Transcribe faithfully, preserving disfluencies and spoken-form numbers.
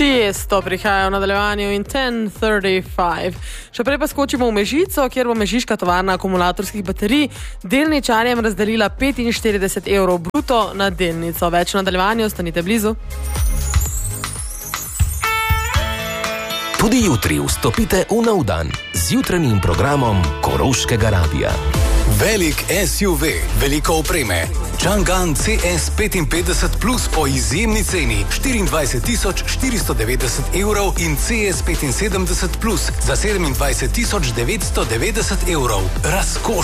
Tiesto prihaja v nadaljevanju in deset trideset. Še prej pa skočimo v Mežico, kjer bo mežiška tovarna akumulatorskih baterij delničarjem razdelila petinštirideset evrov bruto na delnico. Več v nadaljevanju, ostanite blizu. Tudi jutri vstopite v nov dan z jutranjim programom Koroškega radia. Velik S U V, veliko opreme. Chang'an C S petinpetdeset plus po izjemni ceni štiriindvajset tisoč štiristo devetdeset evrov in C S petinsedemdeset plus za sedemindvajset tisoč devetsto devetdeset evrov. Razkoš.